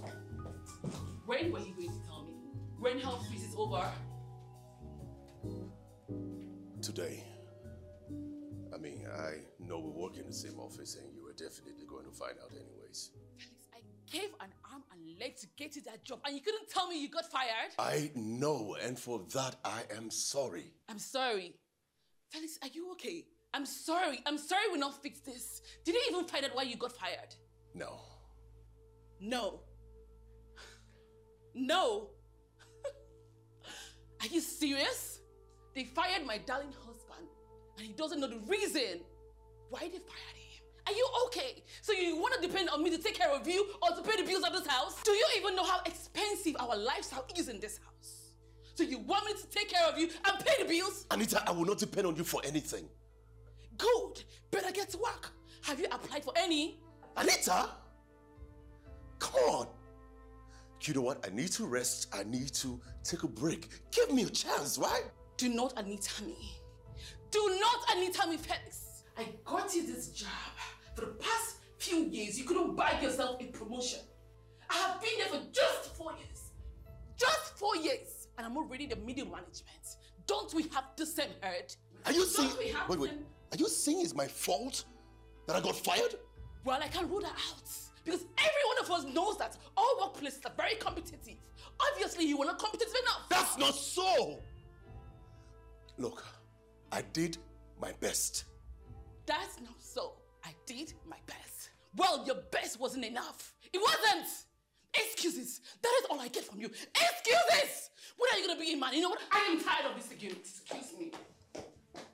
When were you going to tell me? When health freeze is over? Today. I mean, I know we work in the same office and you were definitely going to find out anyways. Felix, I gave an arm and leg to get you that job and you couldn't tell me you got fired? I know, and for that I am sorry. I'm sorry. Felix, are you okay? I'm sorry we not fix this. Did you even find out why you got fired? No. No. No. Are you serious? They fired my darling husband and he doesn't know the reason why they fired him. Are you okay? So you want to depend on me to take care of you or to pay the bills of this house? Do you even know how expensive our lifestyle is in this house? So you want me to take care of you and pay the bills? Anita, I will not depend on you for anything. Good. Better get to work. Have you applied for any? Anita! Come on. You know what? I need to rest. I need to take a break. Give me a chance, right? Do not Anita me. Do not Anita me, Felix. I got you this job. For the past few years, you couldn't buy yourself a promotion. I have been there for just 4 years. Just 4 years. And I'm already the middle management. Don't we have the same head? Are you saying... Wait. Are you saying it's my fault that I got fired? Well, I can't rule that out. Because every one of us knows that all workplaces are very competitive. Obviously, you were not competitive enough. That's not so! Look, I did my best. That's not so. I did my best. Well, your best wasn't enough. It wasn't! Excuses. That is all I get from you. Excuses! When are you going to be a man? You know what? I am tired of this again. Excuse me.